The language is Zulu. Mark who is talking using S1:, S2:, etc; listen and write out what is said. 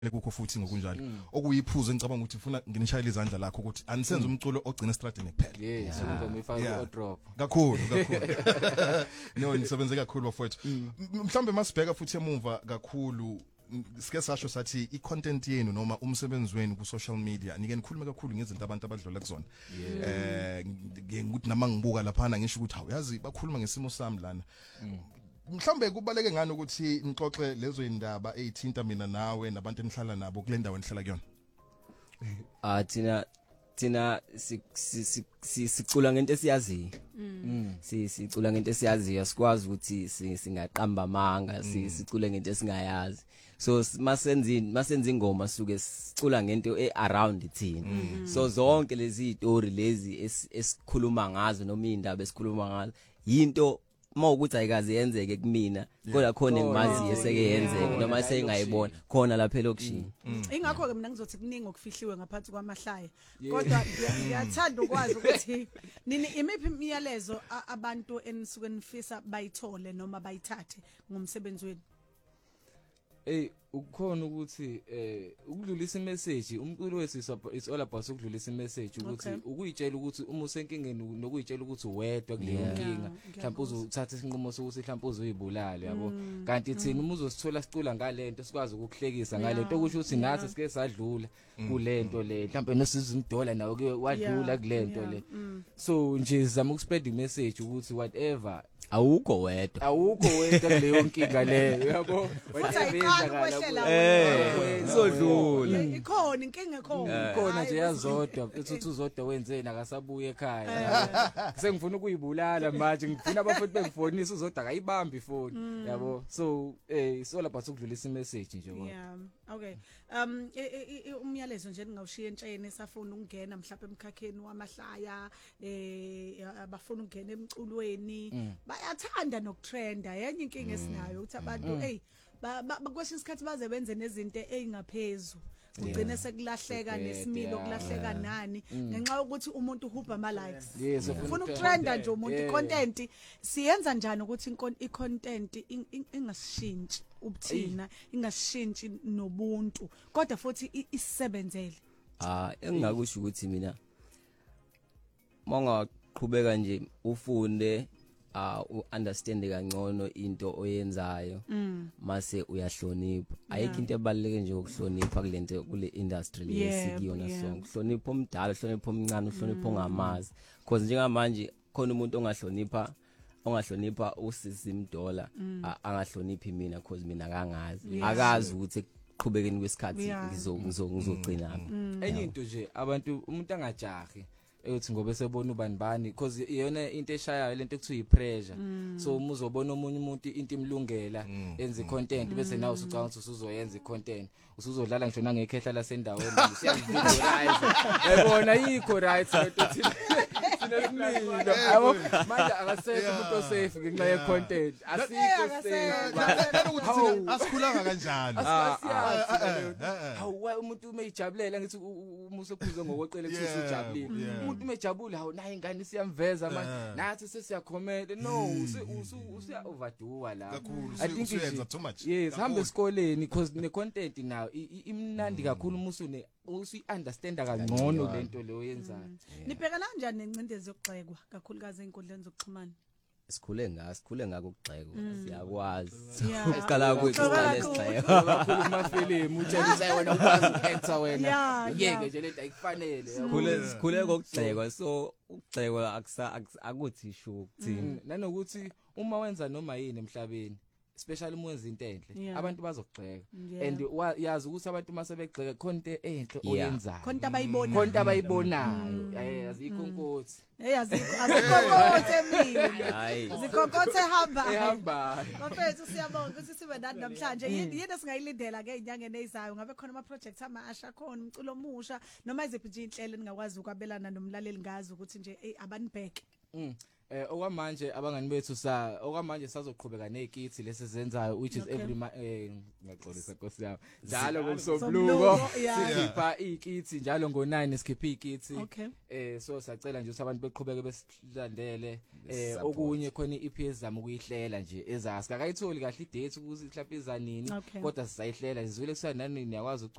S1: kukho futhi ngokunjalo okuyiphuzo engicabanga ukuthi ufuna nginishayela izandla lakho ukuthi anisenze umculo ogcina estradini kuphela
S2: yes ngoba ifaka drop
S1: kakhulu no nisebenze kakhulu bafowethu mhlambe masibheka futhi emuva kakhulu sike sasho sathi icontent yenu noma umsebenzi wenu ku social media nike nikhuluma kakhulu ngezinto abantu abadlula kuzona ngikuthi nama ngibuka lapha ngisho ukuthi awuyazi bakhuluma ngesimo sami lana mhlambe kubaleke ngani ukuthi nixoxe lezo indaba ezithinta mina nawe nabantu enihlala nabo kule ndawo enihlala kuyona
S3: thina sicula ngento esiyaziyo sicula ngento esiyaziyo sikwazi ukuthi singaqamba amanga sicule ngento esingayazi so masenza ingoma suke sicula ngento around thina so zonke lezi story lezi esikhuluma ngazo noma indaba esikhuluma ngazo into mawukuthi ayikaze yenzeke kumina kodwa khona engimazi yeseke yenzeke noma seyingayibona khona lapha elokushini
S4: ingakho ke mina ngizothi kuningi okufihliwe ngaphansi kwamahlaya kodwa ngiyathanda ukwazi ukuthi nini imiphi imiyalezo abantu enisuke nifisa bayithole noma bayithathe ngomsebenzi wenu
S2: ukukhona ukuthi ukudlulisa imessage umculo wethu is all about ukudlulisa imessage ukuthi ukuyitshela ukuthi uma usenkingeni nokuyitshela ukuthi uwedwa kuleyo nkinga mhlawumbe uzothatha isinqumo sokuthi mhlawumbe uzuyibulala yabo kanti thina uma uzosithola sicula ngalento sikwazi ukuhlekisa ngalento okusho ukuthi nathi sike sadlula kulento le mhlawumbe nosizimdola nawo ke wadlula kulento le so nje zama ukuspread imessage ukuthi whatever
S3: awukho wedwa
S2: kuleyo nkinga leyo yabo
S4: izodlula ikhona inkinga
S2: ikhona nje yazodwa ethi uzodwa wenzeni akasabuye ekhaya sengifuna ukuyibulala manje ngifuna abafuthi bengifonisa uzodwa akayibambi ifoni yabo so isola but ukudlulisa imessage nje kodwa
S4: yeah okay umyalezo nje ngawushiya entsheni esafuna ukungena mhlawumbe emkhakheni wamahlaya abafuna ukungena emculweni bayathanda nokutrenda yenye inkinga esinayo ukuthi abantu bakwesha isikhathi baze benze nezinto ezingaphezulu ugcine sekulahleka nesimilo kulahleka nani ngenxa yokuthi umuntu uhuba ama likes ufuna ukutrenda nje umuntu icontent siyenza njani ukuthi icontent ingasishintshi ubuthina ingasishintshi nobuntu kodwa futhi isebenzele
S3: engingakusho ukuthi mina mangaqhubeka nje ufunde understand kangcono into oyenzayo mase uyahlonipha ayikho into ebaluleke nje ukuhlonipha kulento kule industry lesikiyona sonke hlonipha omdala hlonipha omncane uhlonipha ongamazi because njengamanje khona umuntu ongahlonipha uSisimdola angahloniphi mina because mina akazi ukuthi ekuqhubekeni kwesikhathi ngizogcina
S2: enye into nje abantu umuntu angajahi eyothi ngoba sebona ubani because iyona into eshayayo lento ekuthiwa ipressure so uma uzobona omunye umuntu into imlungela enza icontent bese nawe usucanga ukuthi usuzoyenza icontent usuzodlala ngisho nangekhehla lasendaweni siyangivisualize yabona yikho right ukuthi sinesimilo abo manje akasekho umuntu osafe ngenxa ye content asikho safe
S1: asikhulanga kanjalo
S2: hawu umuntu umeyijabulela ngithi umuso kuzo ngokweqele kuthi ujabulile umuntu umejabula hawu naye ingane siyamveza manje nathi sesiyakhomela no usiya overdo la
S1: I think uyenza too much
S2: yes hambe esikoleni because ne content nayo imnandi kakhulu umuso usi understanda kangcono lento le oyenzayo
S4: nibheka kanjani nencindezi yokugxekwa kakhulukazi einkundleni zokuxhumana
S3: sikhule ngako ukugxekwa siyakwazi esiqala ukuqala esigxeko
S2: kakhulu amafilimu utshela wena ukwazi uactor wena yeke nje lento ayikufanele
S3: sikhule ngokugxekwa so ukugxekwa akuthi sho kuthini
S2: nanokuthi uma wenza noma yini emhlabeni especially uma wenza into enhle abantu bazokugxeka and yazi ukuthi abantu mase begxeka content enhle oyenzayo
S4: content
S2: abayibonayo yazi ikonkothi
S4: azikokothe mina zikokothe ehamba bafethu siyabonga ukuthi sibe nani namhlanje yini singayilindela ke inyangeni ezizayo ngabe khona ama projects amasha khona umculo omusha noma iziphi nje inhlelo ningakwazi ukwabelana nomlaleli ngazi ukuthi nje abanibheke
S2: okwamanje abangani bethu okwamanje sazoqhubeka nekithi lesizenzayo which is every ngaxolisa Nkosi yami njalo ngomsobluko sikhipha ikithi njalo ngo9 sikhipha ikithi so sacela nje abantu beqhubeke besilandele okunye khona iEP zami ukuyihlela nje ezasi akayitholi kahle idate ukuthi mhlawumbe izanini kodwa sisayihlela sizwile kusanani niyakwazi